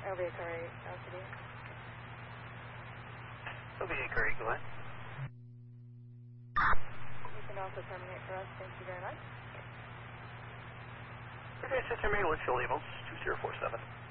LBA Curry, LCD. LBA Curry, go ahead. You can also terminate for us. Thank you very much. Okay, so terminate with fuel labels 2047.